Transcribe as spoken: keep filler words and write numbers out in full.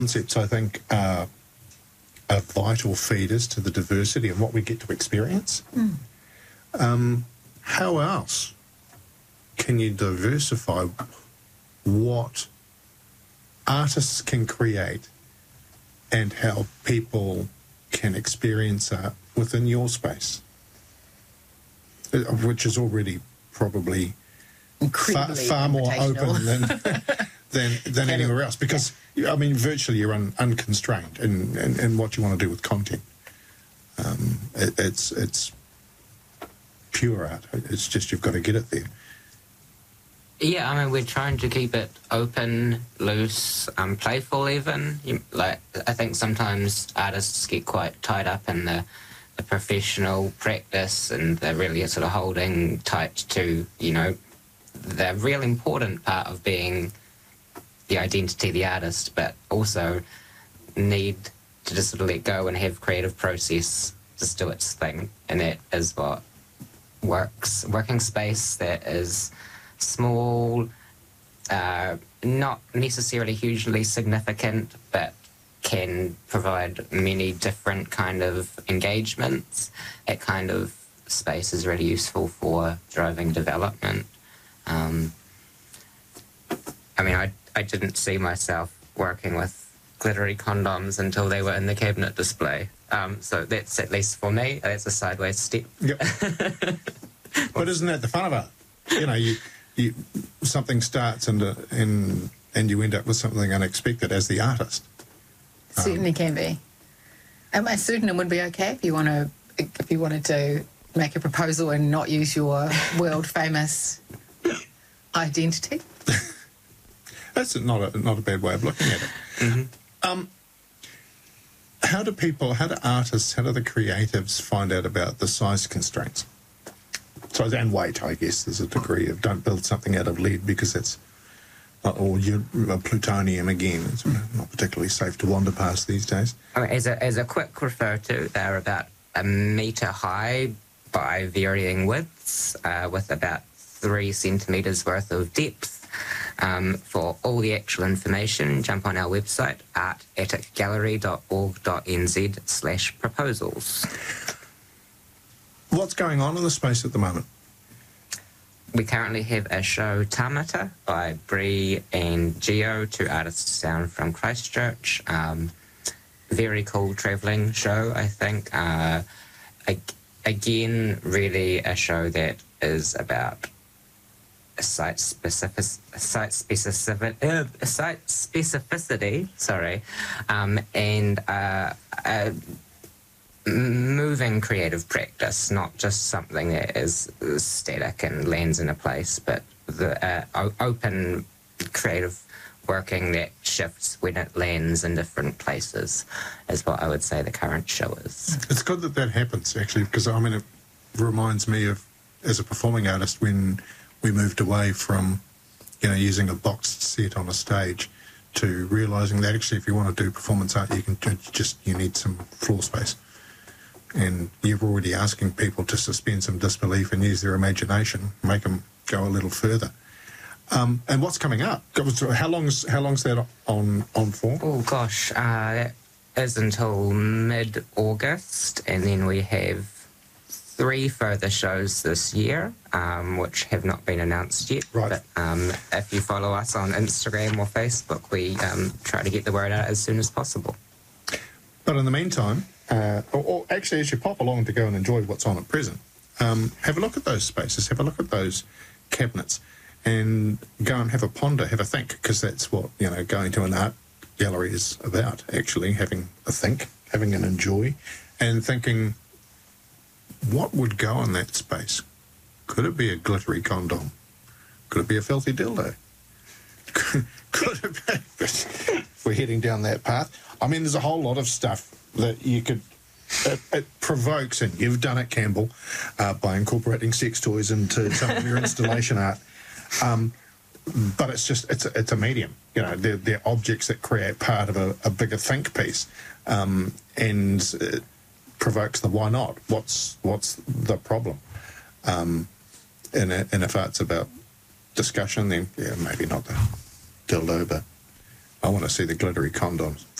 concepts, I think, are, are vital feeders to the diversity and what we get to experience. Mm. Um, how else can you diversify what artists can create and how people can experience art within your space, which is already probably far, far more open than than, than anywhere else? Because, I mean, virtually you're un, unconstrained in, in, in what you want to do with content. Um, it, it's it's pure art. It's just you've got to get it there. Yeah, I mean, we're trying to keep it open, loose, um, playful even. You, like, I think sometimes artists get quite tied up in the, the professional practice and they're really sort of holding tight to, you know, the real important part of being the identity of the artist, but also need to just sort of let go and have creative process just do its thing. And that is what works. Working space that is small, uh, not necessarily hugely significant, but can provide many different kind of engagements. That kind of space is really useful for driving development. Um, I mean, I, I didn't see myself working with glittery condoms until they were in the cabinet display. Um, so that's, at least for me, that's a sideways step. Yep. But isn't that the fun of it? You know, you... You, something starts and uh, and and you end up with something unexpected as the artist. Certainly um, can be. Am I certain it would be okay if you want to if you wanted to make a proposal and not use your world famous identity? That's not a not a bad way of looking at it. Mm-hmm. Um, how do people, how do artists, how do the creatives find out about the size constraints? So, and weight, I guess, there's a degree of don't build something out of lead because it's, or you, uh, plutonium again, it's not particularly safe to wander past these days. I mean, as a, as a quick refer to, they're about a metre high by varying widths, uh, with about three centimetres worth of depth. Um, for all the actual information, jump on our website, art attic gallery dot org dot n z slash proposals. What's going on in the space at the moment? We currently have a show, Tamata, by Bree and Geo, two artists down from Christchurch. Um, very cool travelling show, I think. Uh, ag- again, really a show that is about a site specific, a site specific, uh, a site specificity, sorry, um, and uh, uh, moving creative practice, not just something that is static and lands in a place, but the uh, o- open creative working that shifts when it lands in different places is what I would say the current show is. It's good that that happens, actually, because, I mean, it reminds me of, as a performing artist, when we moved away from, you know, using a boxed set on a stage to realising that actually if you want to do performance art, you can just, you need some floor space. And you're already asking people to suspend some disbelief and use their imagination, make them go a little further. Um, and what's coming up? How long's how long's that on on for? Oh gosh, uh, that is until mid-August, and then we have three further shows this year, um, which have not been announced yet. Right. But um, if you follow us on Instagram or Facebook, we um, try to get the word out as soon as possible. But in the meantime, uh, or, or actually as you pop along to go and enjoy what's on at present, um, have a look at those spaces, have a look at those cabinets, and go and have a ponder, have a think, because that's what, you know, going to an art gallery is about, actually, having a think, having an enjoy, and thinking, what would go in that space? Could it be a glittery condom? Could it be a filthy dildo? Could it be? If we're heading down that path. I mean, there's a whole lot of stuff that you could... It, it provokes, and you've done it, Campbell, uh, by incorporating sex toys into some of your installation art. Um, but it's just, it's a, it's a medium. You know, they're, they're objects that create part of a, a bigger think piece. Um, and it provokes the why not? What's what's the problem? Um, and, and if art's about discussion, then yeah, maybe not the dildo, but I want to see the glittery condoms.